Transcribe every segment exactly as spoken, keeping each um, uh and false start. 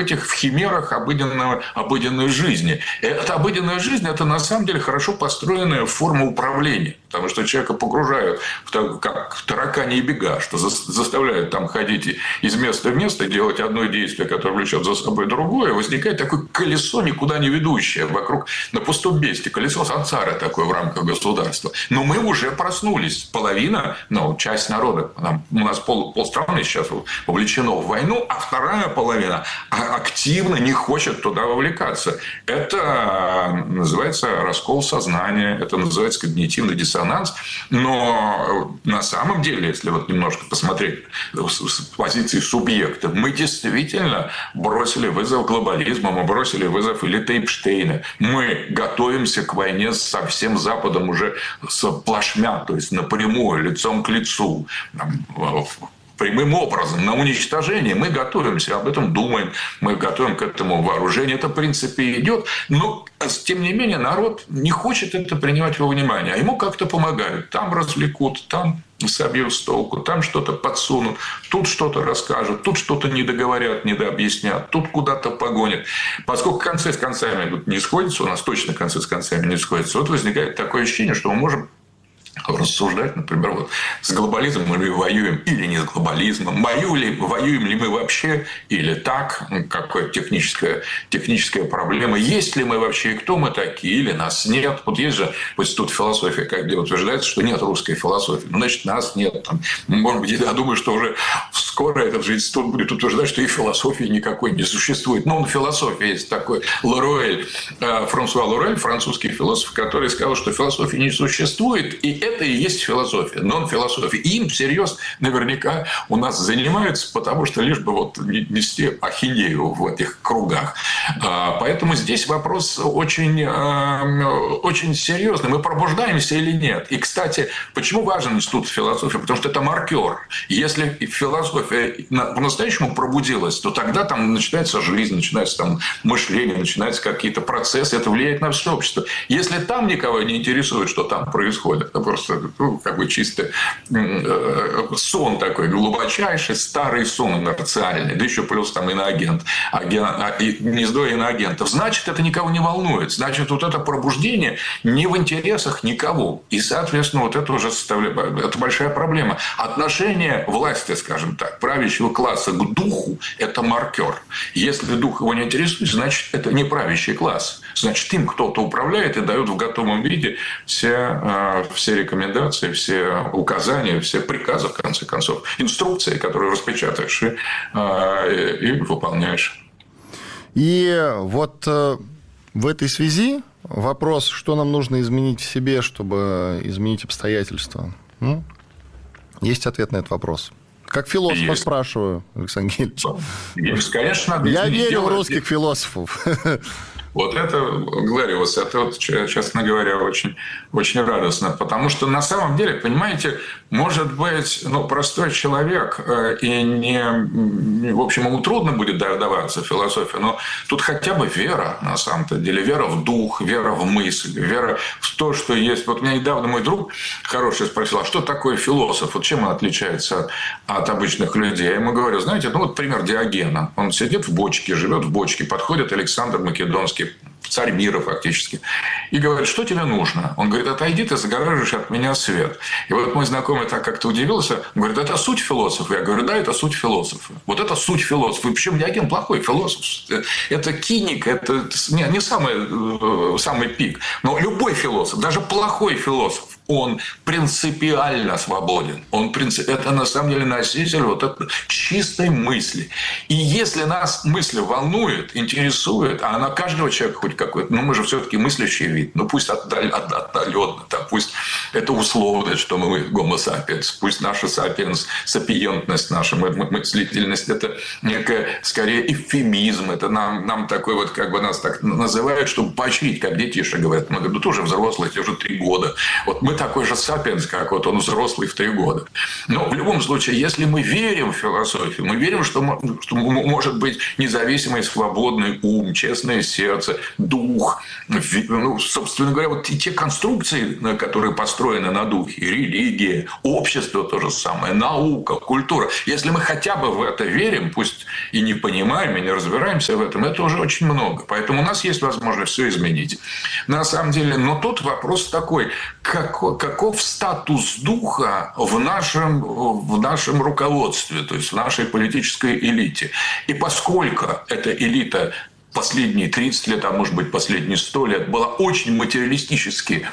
этих в химерах обыденного, обыденной жизни. Эта обыденная жизнь – это на самом деле хорошо построенная форма управления. Потому что человека погружают в так, как в таракани и бега, что заставляют там ходить из места в место, делать одно действие, которое влечет за собой другое. Возникает такое колесо, никуда не ведущее, вокруг на пустом месте. Колесо сансары такое в рамках государства. Но мы уже проснулись. Половина, ну, часть народа, там, у нас пол, полстраны сейчас вовлечено в войну, а вторая половина активно не хочет туда вовлекаться. Это называется раскол сознания, это называется когнитивный диссонанс. Но на самом деле, если вот немножко посмотреть с позиции субъекта, мы действительно бросили вызов глобализму, мы бросили вызов элиты Эпштейна. Мы готовимся к войне со всем Западом уже с плашмя, то есть напрямую, лицом к лицу, прямым образом на уничтожение. Мы готовимся, об этом думаем, мы готовим к этому вооружение. Это, в принципе, идет. Но, тем не менее, народ не хочет это принимать во внимание. А ему как-то помогают. Там развлекут, там собьют с толку, там что-то подсунут, тут что-то расскажут, тут что-то недоговорят, недообъяснят, тут куда-то погонят. Поскольку концы с концами тут не сходятся, у нас точно концы с концами не сходятся, вот возникает такое ощущение, что мы можем рассуждать, например, вот с глобализмом мы воюем или не с глобализмом, воюем, воюем ли мы вообще или так, какая техническая, техническая проблема, есть ли мы вообще, кто мы такие, или нас нет. Вот есть же в институте философии, как где утверждается, что нет русской философии, ну, значит, нас нет. Там, может быть, я думаю, что уже скоро этот же институт будет утверждать, что и философии никакой не существует. Ну, философия есть такой Лоруэль, Франсуа Лоруэль, французский философ, который сказал, что философии не существует, и это и есть философия, нон-философия. И им всерьез наверняка у нас занимаются, потому что лишь бы вот нести ахинею в этих кругах. Поэтому здесь вопрос очень, очень серьезный. Мы пробуждаемся или нет? И, кстати, почему важен институт философии? Потому что это маркер. Если философия по-настоящему пробудилась, то тогда там начинается жизнь, начинается там мышление, начинаются какие-то процессы. Это влияет на все общество. Если там никого не интересует, что там происходит, это просто ну, как бы чисто сон такой, глубочайший старый сон инерциальный, да еще плюс там иноагент, аген, гнездо иноагентов. Значит, это никого не волнует. Значит, вот это пробуждение не в интересах никого. И, соответственно, вот это уже составляет... Это большая проблема. Отношение власти, скажем так, правящего класса к духу – это маркер. Если дух его не интересует, значит, это не правящий класс. Значит, им кто-то управляет и дает в готовом виде все, все рекомендации, все указания, все приказы, в конце концов, инструкции, которые распечатаешь и, и выполняешь. И вот в этой связи вопрос, что нам нужно изменить в себе, чтобы изменить обстоятельства. Ну, есть ответ на этот вопрос. Как философа есть. Спрашиваю, Александр Гельевич. Есть, конечно, надо Я верю делать. в русских философов. Вот это, говорю, вот это, вот, честно говоря, очень, очень радостно. Потому что на самом деле, понимаете, может быть, ну, простой человек, и не, в общем, ему трудно будет даваться философия, но тут хотя бы вера, на самом-то деле, вера в дух, вера в мысль, вера в то, что есть. Вот меня недавно мой друг хороший спросил, а что такое философ? Вот чем он отличается от, от обычных людей? Я ему говорю, знаете, ну, вот пример Диогена. Он сидит в бочке, живет в бочке, подходит Александр Македонский, царь мира фактически, и говорит, что тебе нужно? Он говорит, отойди, ты загораживаешь от меня свет. И вот мой знакомый так как-то удивился, он говорит, это суть философа. Я говорю, да, это суть философа. Вот это суть философа. И причем Диоген плохой философ. Это киник, это не, не самый, самый пик. Но любой философ, даже плохой философ, он принципиально свободен. Он принцип... Это на самом деле носитель вот этой чистой мысли. И если нас мысль волнует, интересует, а она каждого человека хоть какой-то, ну мы же все-таки мыслящий вид, ну пусть отдаленно, да, пусть это условно, что мы гомо сапиенс, пусть наша сапиенс, сапиентность наша, мыслительность, это некая скорее эвфемизм, это нам, нам такой вот, как бы нас так называют, чтобы поощрить, как детишек говорят. Мы говорим, ну ты уже взрослый, тебе уже три года. Вот мы такой же сапиенс, как вот он взрослый в три года. Но в любом случае, если мы верим в философию, мы верим, что, что может быть независимый, свободный ум, честное сердце, дух, ну, собственно говоря, вот те конструкции, которые построены на духе, религия, общество то же самое, наука, культура. Если мы хотя бы в это верим, пусть и не понимаем, и не разбираемся в этом, это уже очень много. Поэтому у нас есть возможность все изменить. На самом деле, но тут вопрос такой, как, каков статус духа в нашем, в нашем руководстве, то есть в нашей политической элите. И поскольку эта элита последние тридцать лет, а может быть последние сто лет, была очень материалистически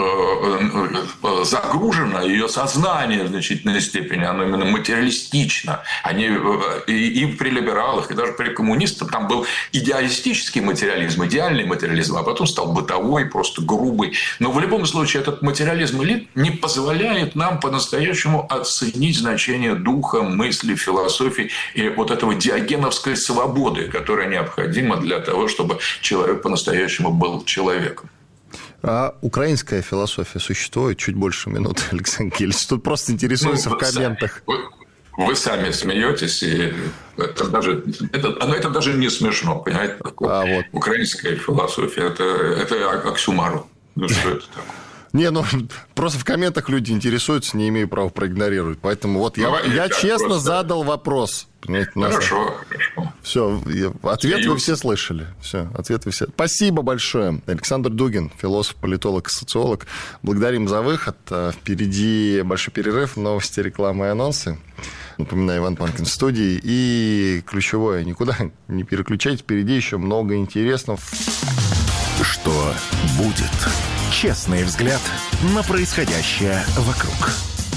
загружена, ее сознание в значительной степени, оно именно материалистично. Они, и при либералах, и даже при коммунистах там был идеалистический материализм, идеальный материализм, а потом стал бытовой, просто грубый. Но в любом случае этот материализм элит не позволяет нам по-настоящему оценить значение духа, мысли, философии и вот этого диогеновской свободы, которая необходима для для того, чтобы человек по-настоящему был человеком. А украинская философия существует? Чуть больше минуты, Александр Гильевич. Тут просто интересуется ну, в комментах. Вы, вы сами смеетесь, и это даже, это, это даже не смешно, понимаете? А вот. Украинская философия – это, это оксюмарон. Ну, что это такое? Не, ну, просто в комментах люди интересуются, не имею права проигнорировать. Поэтому вот ну, я, я честно просто... задал вопрос. Понимаете, хорошо, нас... хорошо. Все, ответ Смеюсь. Вы все слышали. Все, ответ вы все. Спасибо большое. Александр Дугин, философ, политолог и социолог. Благодарим за выход. Впереди большой перерыв, новости, реклама и анонсы. Напоминаю, Иван Панкин в студии. И ключевое, никуда не переключайтесь. Впереди еще много интересного. Что будет? Честный взгляд на происходящее вокруг.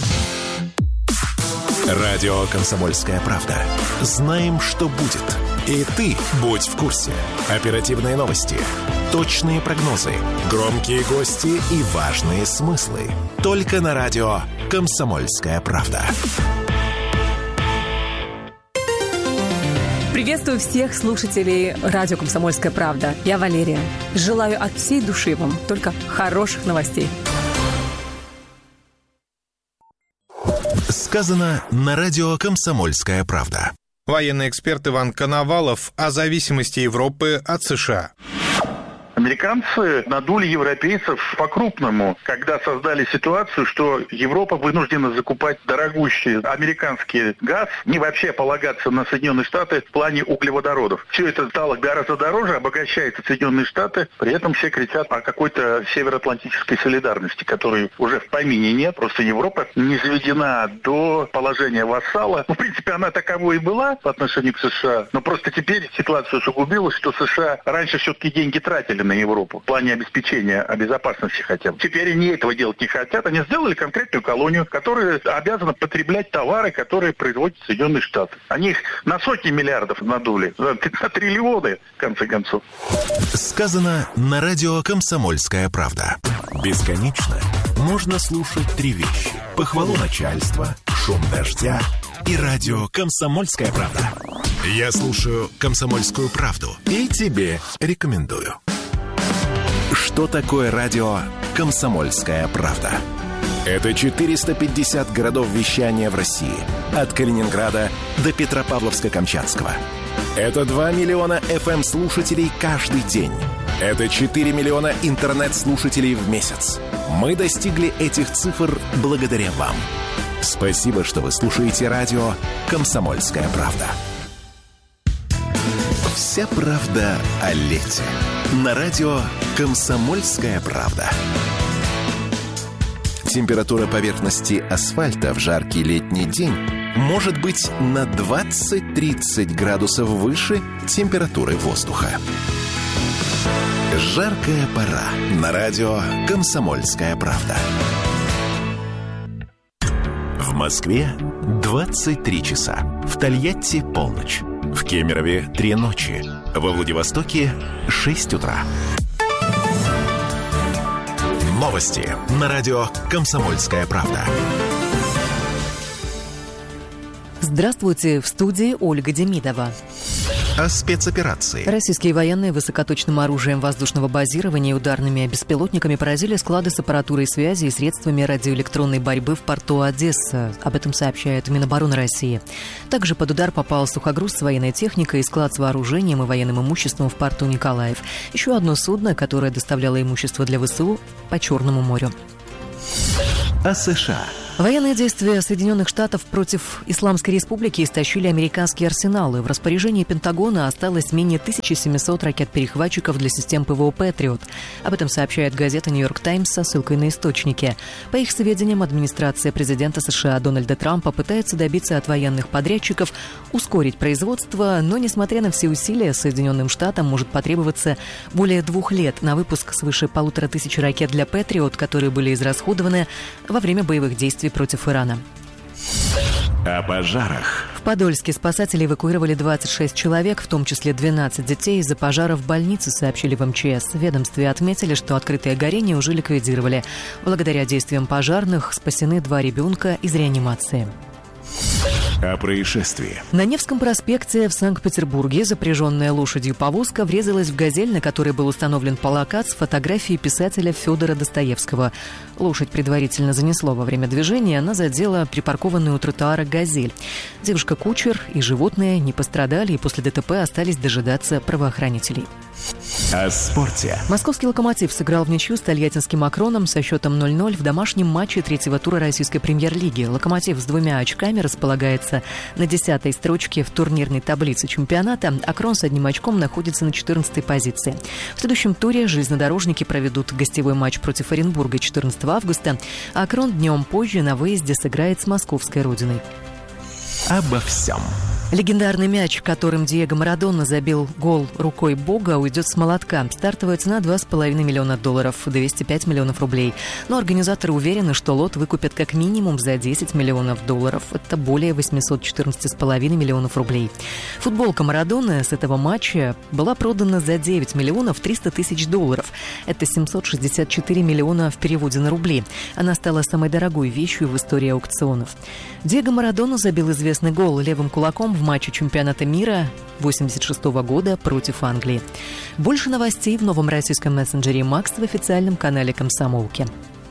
Радио «Комсомольская правда». Знаем, что будет. И ты будь в курсе. Оперативные новости, точные прогнозы, громкие гости и важные смыслы. Только на радио «Комсомольская правда». Приветствую всех слушателей радио «Комсомольская правда». Я Валерия. Желаю от всей души вам только хороших новостей. Сказано на радио «Комсомольская правда». Военный эксперт Иван Коновалов о зависимости Европы от США. Американцы надули европейцев по-крупному, когда создали ситуацию, что Европа вынуждена закупать дорогущий американский газ, не вообще полагаться на Соединенные Штаты в плане углеводородов. Все это стало гораздо дороже, обогащает Соединенные Штаты, при этом все кричат о какой-то североатлантической солидарности, которой уже в помине нет. Просто Европа не заведена до положения вассала. Ну, в принципе, она таковой и была по отношению к США, но просто теперь ситуация усугубилась, что США раньше все-таки деньги тратили на Европу в плане обеспечения о безопасности хотя бы. Теперь они этого делать не хотят. Они сделали конкретную колонию, которая обязана потреблять товары, которые производят Соединенные Штаты. Они их на сотни миллиардов надули, на триллионы, в конце концов. Сказано на радио «Комсомольская правда». Бесконечно можно слушать три вещи. Похвалу начальства, шум дождя и радио «Комсомольская правда». Я слушаю «Комсомольскую правду» и тебе рекомендую. Что такое радио «Комсомольская правда»? Это четыреста пятьдесят городов вещания в России. От Калининграда до Петропавловска-Камчатского. Это два миллиона эф эм-слушателей каждый день. Это четыре миллиона интернет-слушателей в месяц. Мы достигли этих цифр благодаря вам. Спасибо, что вы слушаете радио «Комсомольская правда». Вся правда о лете. На радио «Комсомольская правда». Температура поверхности асфальта в жаркий летний день может быть на двадцать-тридцать градусов выше температуры воздуха. Жаркая пора. На радио «Комсомольская правда». В Москве двадцать три часа. В Тольятти полночь. В Кемерове три ночи. Во Владивостоке шесть утра. Новости на радио «Комсомольская правда». Здравствуйте, в студии Ольга Демидова. о спецоперации. Российские военные высокоточным оружием воздушного базирования и ударными беспилотниками поразили склады с аппаратурой связи и средствами радиоэлектронной борьбы в порту Одесса. Об этом сообщает Минобороны России. Также под удар попал сухогруз с военной техникой и склад с вооружением и военным имуществом в порту Николаев. Еще одно судно, которое доставляло имущество для ВСУ по Черному морю. О США. Военные действия Соединенных Штатов против Исламской Республики истощили американские арсеналы. В распоряжении Пентагона осталось менее тысячи семисот ракет-перехватчиков для систем ПВО «Патриот». Об этом сообщает газета «Нью-Йорк Таймс» со ссылкой на источники. По их сведениям, администрация президента США Дональда Трампа пытается добиться от военных подрядчиков ускорить производство, но, несмотря на все усилия, Соединенным Штатам может потребоваться более двух лет на выпуск свыше полутора тысяч ракет для «Патриот», которые были израсходованы во время боевых действий против Ирана. О пожарах. В Подольске спасатели эвакуировали двадцать шесть человек, в том числе двенадцать детей, из-за пожара в больнице, сообщили в эм че эс. В ведомстве отметили, что открытое горение уже ликвидировали. Благодаря действиям пожарных спасены два ребенка из реанимации. О происшествии. На Невском проспекте в Санкт-Петербурге запряженная лошадью повозка врезалась в «Газель», на которой был установлен плакат с фотографией писателя Федора Достоевского. Лошадь предварительно занесло во время движения, она задела припаркованную у тротуара «Газель». Девушка-кучер и животные не пострадали и после ДТП остались дожидаться правоохранителей. О спорте. Московский «Локомотив» сыграл в ничью с тольяттинским «Акроном» со счетом ноль ноль в домашнем матче третьего тура российской премьер-лиги. «Локомотив» с двумя очками располагается на десятой строчке в турнирной таблице чемпионата. «Акрон» с одним очком находится на четырнадцатой позиции. В следующем туре железнодорожники проведут гостевой матч против Оренбурга четырнадцатого августа, а «Акрон» днем позже на выезде сыграет с московской родиной. Обо всем. Легендарный мяч, которым Диего Марадона забил гол рукой Бога, уйдет с молотка. Стартовая цена два с половиной миллиона долларов, двести пять миллионов рублей. Но организаторы уверены, что лот выкупят как минимум за десять миллионов долларов. Это более восемьсот четырнадцать с половиной миллионов рублей. Футболка Марадоны с этого матча была продана за девять миллионов триста тысяч долларов. Это семьсот шестьдесят четыре миллиона в переводе на рубли. Она стала самой дорогой вещью в истории аукционов. Диего Марадона забил известный гол левым кулаком в матче чемпионата мира восемьдесят шестого года против Англии. Больше новостей в новом российском мессенджере «Макс» в официальном канале «Комсомолки».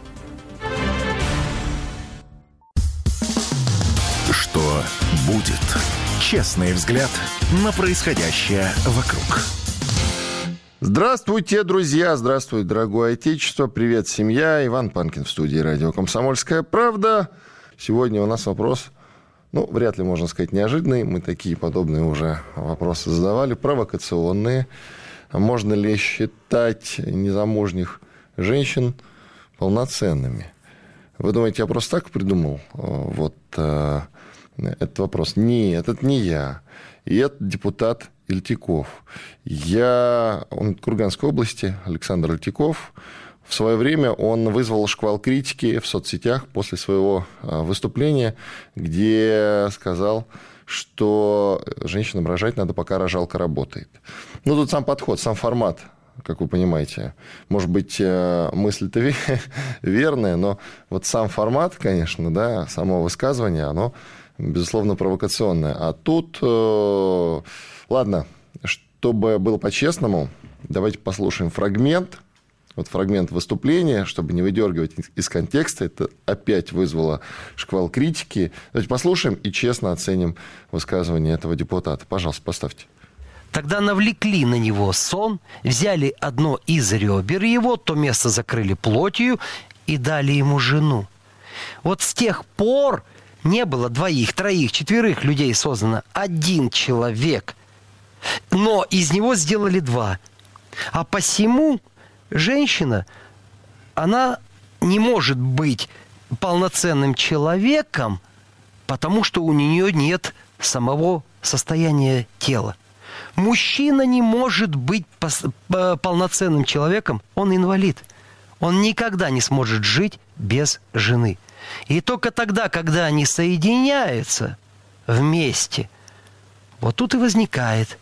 Что будет? Честный взгляд на происходящее вокруг. Здравствуйте, друзья! Здравствуй, дорогое отечество! Привет, семья! Иван Панкин в студии радио «Комсомольская правда». Сегодня у нас вопрос... Ну, вряд ли можно сказать неожиданный. Мы такие подобные уже вопросы задавали. Провокационные. Можно ли считать незамужних женщин полноценными? Вы думаете, я просто так придумал вот э, этот вопрос? Нет, это не я. И это депутат Ильтиков. Я... Он из Курганской области, Александр Ильтиков. В свое время он вызвал шквал критики в соцсетях после своего выступления, где сказал, что женщинам рожать надо, пока рожалка работает. Ну, тут сам подход, сам формат, как вы понимаете. Может быть, мысль-то верная, но вот сам формат, конечно, да, само высказывание, оно, безусловно, провокационное. А тут, ладно, чтобы было по-честному, давайте послушаем фрагмент. Вот фрагмент выступления, чтобы не выдергивать из контекста, это опять вызвало шквал критики. Давайте послушаем и честно оценим высказывание этого депутата. Пожалуйста, поставьте. Тогда навлекли на него сон, взяли одно из ребер его, то место закрыли плотью и дали ему жену. Вот с тех пор не было двоих, троих, четверых людей создано. Один человек. Но из него сделали два. А посему... Женщина, она не может быть полноценным человеком, потому что у нее нет самого состояния тела. Мужчина не может быть полноценным человеком, он инвалид. Он никогда не сможет жить без жены. И только тогда, когда они соединяются вместе, вот тут и возникает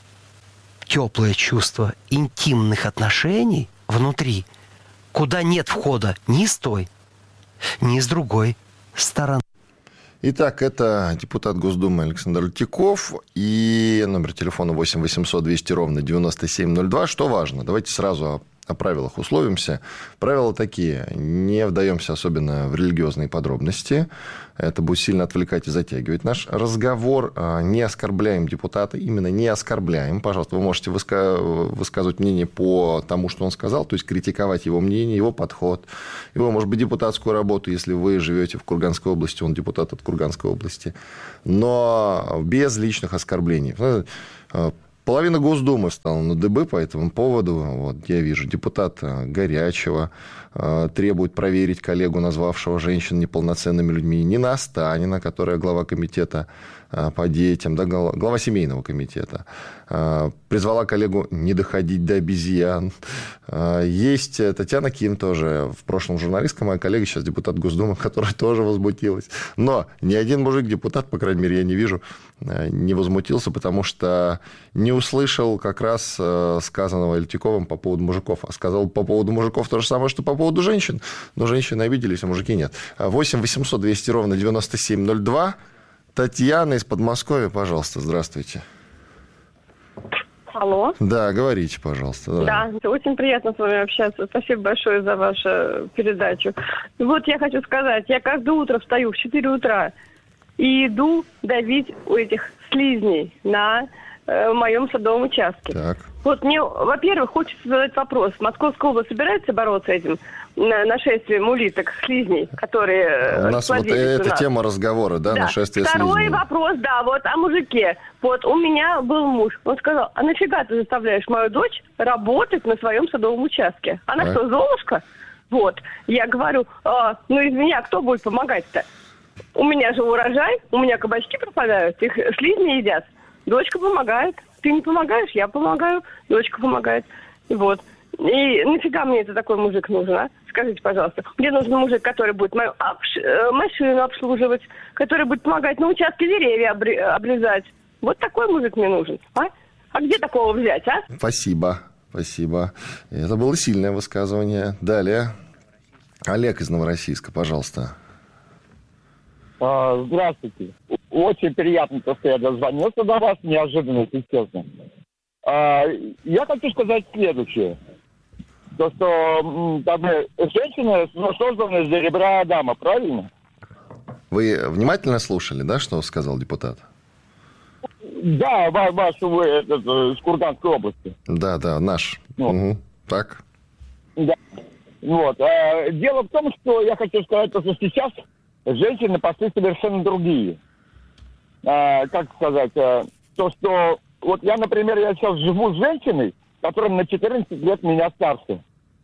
теплое чувство интимных отношений внутри, куда нет входа ни с той, ни с другой стороны. Итак, это депутат Госдумы Александр Лютиков и номер телефона восемь восемьсот двести ровно девяносто семь ноль два. Что важно? Давайте сразу о, о правилах условимся. Правила такие. Не вдаемся особенно в религиозные подробности. Это будет сильно отвлекать и затягивать наш разговор. Не оскорбляем депутата. Именно не оскорбляем. Пожалуйста, вы можете выска... высказывать мнение по тому, что он сказал, то есть критиковать его мнение, его подход, его, может быть, депутатскую работу, если вы живете в Курганской области, он депутат от Курганской области, но без личных оскорблений. Половина Госдумы стала на дыбы по этому поводу. Вот, я вижу, депутат Горячева требует проверить коллегу, назвавшего женщин неполноценными людьми, Нина Останина, которая глава комитета по детям, да, глава семейного комитета, призвала коллегу не доходить до обезьян. Есть Татьяна Ким тоже, в прошлом журналистка, моя коллега, сейчас депутат Госдумы, которая тоже возмутилась. Но ни один мужик-депутат, по крайней мере, я не вижу, не возмутился, потому что не услышал как раз сказанного Лютиковым по поводу мужиков, а сказал по поводу мужиков то же самое, что по поводу женщин. Но женщины обиделись, а мужики нет. восемь восемьсот двести ровно девяносто семь ноль два. Татьяна из Подмосковья, пожалуйста, здравствуйте. Алло. Да, говорите, пожалуйста. Да, да, очень приятно с вами общаться. Спасибо большое за вашу передачу. Вот я хочу сказать, я каждое утро встаю в четыре утра и иду давить у этих слизней на э, моем садовом участке. Так. Вот мне, во-первых, хочется задать вопрос. Московская область собирается бороться с этим нашествием улиток, слизней, которые... У нас вот эта тема разговора, да, да. нашествие Второй слизней. вопрос, да, вот о мужике. Вот у меня был муж, он сказал, а нафига ты заставляешь мою дочь работать на своем садовом участке? Она а? что, Золушка? Вот. Я говорю, а, ну из меня кто будет помогать-то? У меня же урожай, у меня кабачки пропадают, их слизни едят. Дочка помогает. Ты не помогаешь, я помогаю, дочка помогает. Вот. И нафига мне это такой мужик нужен, а? Скажите, пожалуйста. Мне нужен мужик, который будет мою обш... машину обслуживать, который будет помогать на участке деревья обре... обрезать. Вот такой мужик мне нужен, а? А где такого взять, а? Спасибо, спасибо. Это было сильное высказывание. Далее. Олег из Новороссийска, пожалуйста. А, здравствуйте. Очень приятно, что я дозвонился до вас, неожиданно, естественно. А, я хочу сказать следующее. То, что там, женщина создана из ребра Адама, правильно? Вы внимательно слушали, да, что сказал депутат? Да, ваш, вы, этот, из Курганской области. Да, да, наш. Вот. Угу. Так. Да. Вот. А, дело в том, что я хочу сказать, что сейчас женщины пошли совершенно другие. А, как сказать, а, то, что... Вот я, например, я сейчас живу с женщиной, которая на четырнадцать лет меня старше.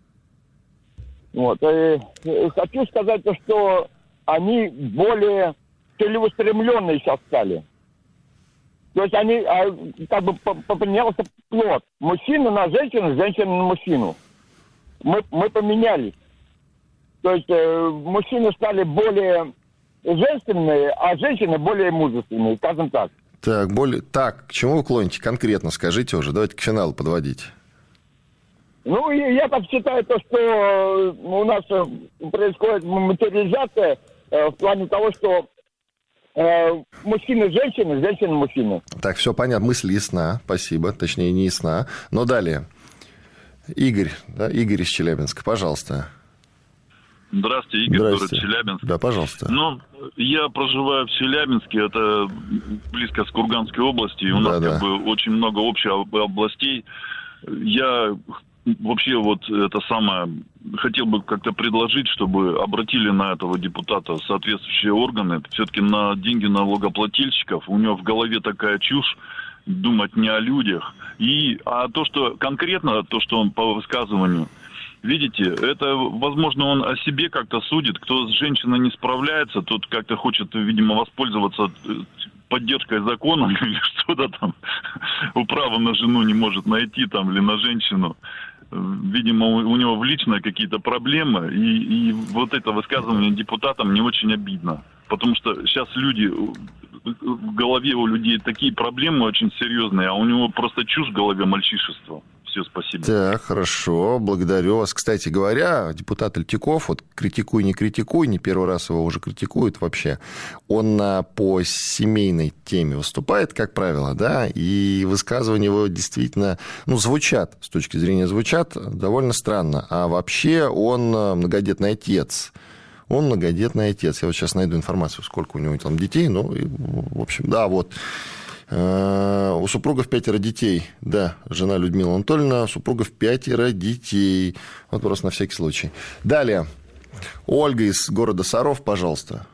Вот. И, и хочу сказать, что они более целеустремленные сейчас стали. То есть они, а, как бы поменялся плод. Мужчина на женщину, женщина на мужчину. Мы, мы поменялись. То есть э, мужчины стали более женственные, а женщины более мужественные, скажем так. Так, более... так, к чему вы клоните конкретно, скажите уже, давайте к финалу подводить. Ну, я так считаю, то, что у нас происходит материализация э, в плане того, что э, мужчина женщина, женщина мужчина. Так, все понятно, мысль ясна, спасибо, точнее, не ясна. Но далее. Игорь, да, Игорь из Челябинска, пожалуйста. Здравствуйте, Игорь, город Челябинск. Да, пожалуйста. Ну, я проживаю в Челябинске, это близко с Курганской области, и у нас да, как да. бы очень много общих областей. Я вообще вот это самое хотел бы как-то предложить, чтобы обратили на этого депутата соответствующие органы, все-таки на деньги налогоплательщиков. У него в голове такая чушь, думать не о людях. И, а то, что конкретно, то, что он по высказыванию, видите, это, возможно, он о себе как-то судит. Кто с женщиной не справляется, тот как-то хочет, видимо, воспользоваться поддержкой закона или что-то там. Управа на жену не может найти там или на женщину. Видимо, у него в личной какие-то проблемы. И, и вот это высказывание депутатам не очень обидно. Потому что сейчас люди, в голове у людей такие проблемы очень серьезные, а у него просто чушь в голове, мальчишество. Все, спасибо. Так, хорошо, благодарю вас. Кстати говоря, депутат Альтиков, вот критикуй, не критикуй, не первый раз его уже критикуют вообще, он по семейной теме выступает, как правило, да, и высказывания его действительно, ну, звучат, с точки зрения звучат, довольно странно. А вообще он многодетный отец. Он многодетный отец. Я вот сейчас найду информацию, сколько у него там детей, ну, и, в общем, да, вот. У супругов пятеро детей. Да, жена Людмила Анатольевна, у супругов пятеро детей. Вот просто на всякий случай. Далее. Ольга из города Саров, пожалуйста.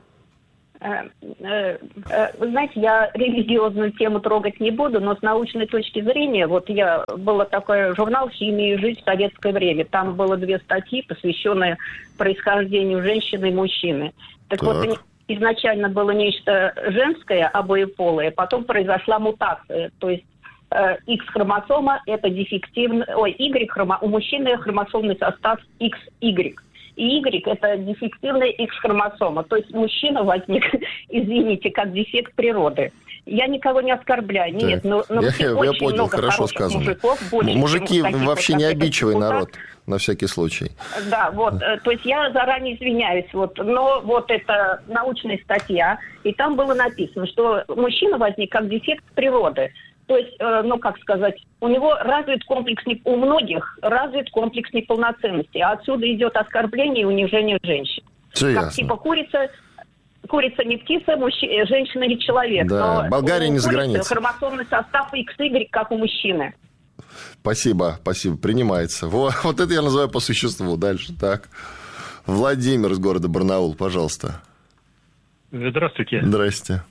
Вы знаете, я религиозную тему трогать не буду, но с научной точки зрения, вот я, был такой журнал «Химия и жизнь в советское время». Там было две статьи, посвященные происхождению женщины и мужчины. Так, так. вот, изначально было нечто женское, обоеполое, потом произошла мутация, то есть э, X-хромосома – это дефективный, ой, Y-хромо, у мужчины хромосомный состав икс игрек. И Y – это дефективная X-хромосома. То есть мужчина возник, извините, как дефект природы. Я никого не оскорбляю. Да. Нет, но, но я, я много понял, хорошо сказано. Мужиков, больше, мужики вообще не обидчивый народ, на всякий случай. Да, вот. То есть я заранее извиняюсь. Вот, но вот это научная статья, и там было написано, что мужчина возник как дефект природы. То есть, ну, как сказать, у него развит комплекс, у многих развит комплекс неполноценности. А отсюда идет оскорбление и унижение женщин. Все как, ясно. Типа курица, курица не птица, мужчина, женщина не человек. Да, но Болгария не за границей. Хромосомный состав икс игрек, как у мужчины. Спасибо, спасибо, принимается. Вот, вот это я называю по существу. Дальше, так. Владимир из города Барнаул, пожалуйста. Здравствуйте. Здрасте.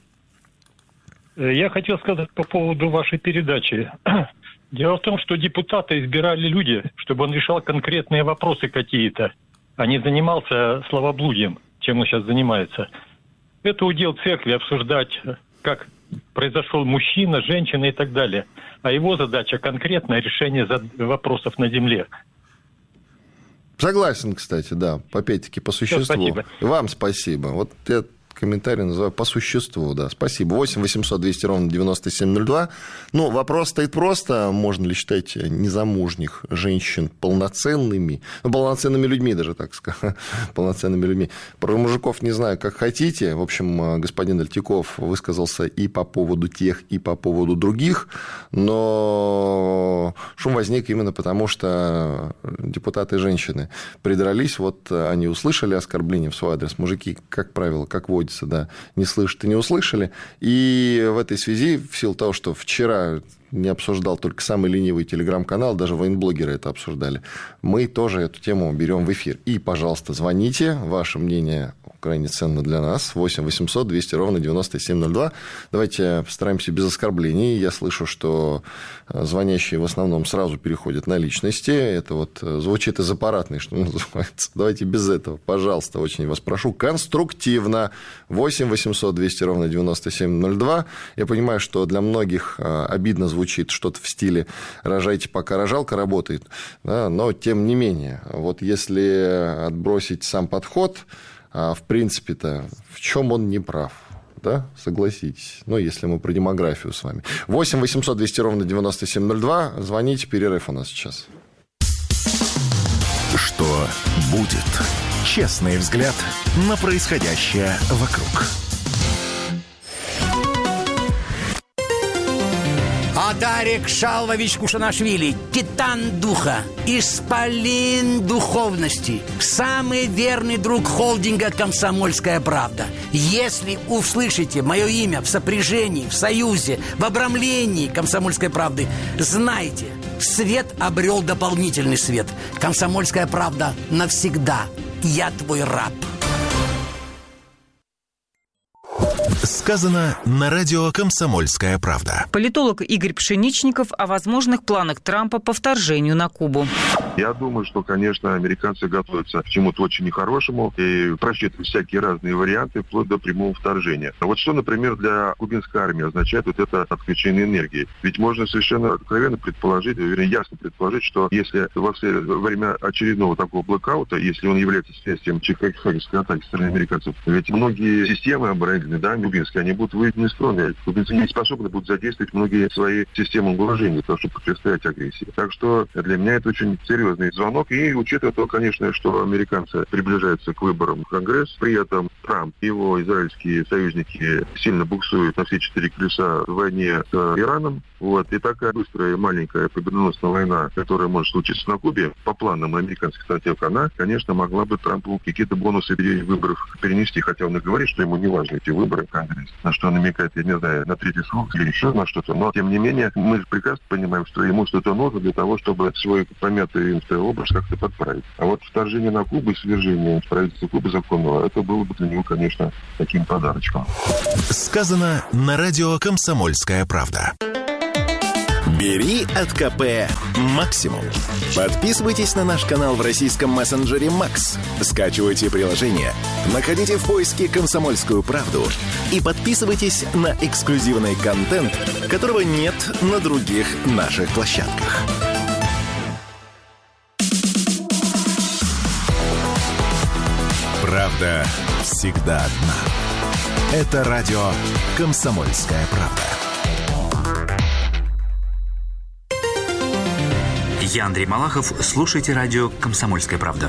Я хотел сказать по поводу вашей передачи. Дело в том, что депутаты избирали люди, чтобы он решал конкретные вопросы какие-то, а не занимался словоблудием, чем он сейчас занимается. Это удел церкви обсуждать, как произошел мужчина, женщина и так далее. А его задача конкретное решение вопросов на земле. Согласен, кстати, да. Опять-таки, по существу. Спасибо. Вам спасибо. Вот я комментарий называю по существу, да. Спасибо. восемь восемьсот двести ровно девяносто семь ноль два. Ну, вопрос стоит просто. Можно ли считать незамужних женщин полноценными? Ну, полноценными людьми даже, так сказать. Полноценными людьми. Про мужиков не знаю, как хотите. В общем, господин Альтиков высказался и по поводу тех, и по поводу других. Но шум возник именно потому, что депутаты женщины придрались. Вот они услышали оскорбление в свой адрес. Мужики, как правило, как водится, да, не слышат и не услышали. И в этой связи, в силу того, что вчера не обсуждал только самый ленивый телеграм-канал, даже военблогеры это обсуждали, мы тоже эту тему берем в эфир. И, пожалуйста, звоните, ваше мнение крайне ценно для нас. восемь восемьсот двести ровно девяносто семь ноль два. Давайте постараемся без оскорблений. Я слышу, что звонящие в основном сразу переходят на личности. Это вот звучит из аппаратной, что называется. Давайте без этого, пожалуйста, очень вас прошу. Конструктивно. восемь восемьсот двести ровно девяносто семь ноль два. Я понимаю, что для многих обидно звучит что-то в стиле «рожайте, пока рожалка работает». Да, но тем не менее, вот если отбросить сам подход, в принципе-то, в чем он не прав? Да, согласитесь. Ну, если мы про демографию с вами. восемь восемьсот двести ровно девяносто семь ноль два. Звоните, перерыв у нас сейчас. Что будет? Честный взгляд на происходящее вокруг. Адарик Шалвович Кушанашвили, титан духа, исполин духовности, самый верный друг холдинга «Комсомольская правда». Если услышите мое имя в сопряжении, в союзе, в обрамлении «Комсомольской правды», знайте, свет обрел дополнительный свет. «Комсомольская правда» навсегда. Я твой раб. Сказано на радио «Комсомольская правда». Политолог Игорь Пшеничников о возможных планах Трампа по вторжению на Кубу. Я думаю, что, конечно, американцы готовятся к чему-то очень нехорошему и просчитывают всякие разные варианты, вплоть до прямого вторжения. А вот что, например, для кубинской армии означает вот это отключение энергии? Ведь можно совершенно откровенно предположить, вернее, ясно предположить, что если во время очередного такого блэкаута, если он является следствием хакерской атаки со стороны американцев, ведь многие системы оборонительные, да, кубинские, они будут выведены из строя. Кубинцы не способны будут задействовать многие свои системы уложения для того, чтобы противостоять агрессии. Так что для меня это очень серьезный звонок. И учитывая то, конечно, что американцы приближаются к выборам в Конгресс, при этом Трамп и его израильские союзники сильно буксуют на все четыре колеса в войне с Ираном. Вот. И такая быстрая, маленькая победоносная война, которая может случиться на Кубе, по планам американских стратегов, она, конечно, могла бы Трампу какие-то бонусы перед выборов перенести, хотя он и говорит, что ему не важны эти выборы в Конгресс. На что он намекает, я не знаю, на третий срок или еще на что-то. Но, тем не менее, мы же прекрасно понимаем, что ему что-то нужно для того, чтобы свой помятый образ как-то подправить. А вот вторжение на Кубу и свержение правительства Кубы законного, это было бы для него, конечно, таким подарочком. Сказано на радио «Комсомольская правда». Бери от КП максимум. Подписывайтесь на наш канал в российском мессенджере Макс. Скачивайте приложение, находите в поиске «Комсомольскую правду» и подписывайтесь на эксклюзивный контент, которого нет на других наших площадках. Правда всегда одна. Это радио «Комсомольская правда». Я Андрей Малахов. Слушайте радио «Комсомольская правда».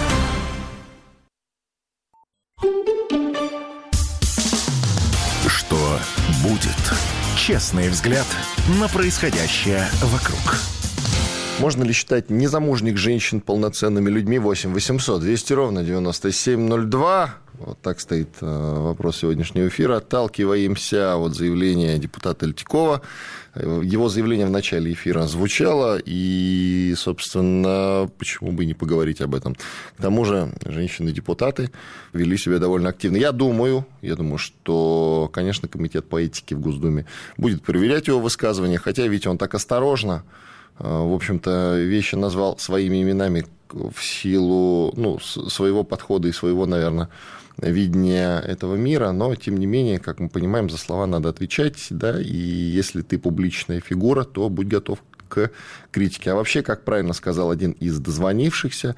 Что будет? Честный взгляд на происходящее вокруг. Можно ли считать незамужних женщин полноценными людьми? восемь восемьсот двести ровно девяносто семь ноль два. Вот так стоит э, вопрос сегодняшнего эфира. Отталкиваемся от заявления депутата Альтикова. Его заявление в начале эфира звучало, и, собственно, почему бы не поговорить об этом. К тому же, женщины-депутаты вели себя довольно активно. Я думаю, я думаю, что, конечно, комитет по этике в Госдуме будет проверять его высказывания, хотя, ведь он так осторожно, в общем-то, вещи назвал своими именами в силу, ну, своего подхода и своего, наверное, видения этого мира, но, тем не менее, как мы понимаем, за слова надо отвечать, да, и если ты публичная фигура, то будь готов к критике. А вообще, как правильно сказал один из дозвонившихся,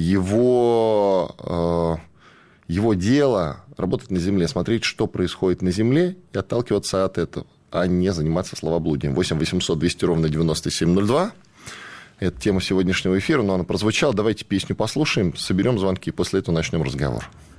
его, э, его дело работать на земле, смотреть, что происходит на земле, и отталкиваться от этого, а не заниматься словоблудием. восемь восемьсот двести ровно девяносто семь ноль два. Это тема сегодняшнего эфира, но она прозвучала. Давайте песню послушаем, соберем звонки, и после этого начнем разговор.